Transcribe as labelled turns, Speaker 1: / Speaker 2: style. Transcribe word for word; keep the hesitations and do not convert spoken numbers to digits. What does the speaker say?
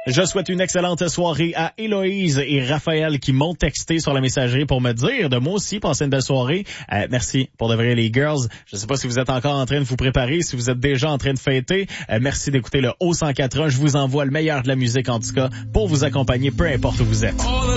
Speaker 1: Je souhaite une excellente soirée à Héloïse et Raphaël qui m'ont texté sur la messagerie pour me dire de moi aussi passer une belle soirée. Euh, merci pour de vrai les girls. Je ne sais pas si vous êtes encore en train de vous préparer, si vous êtes déjà en train de fêter. Euh, merci d'écouter le haut cent quatre. Je vous envoie le meilleur de la musique en tout cas pour vous accompagner peu importe où vous êtes.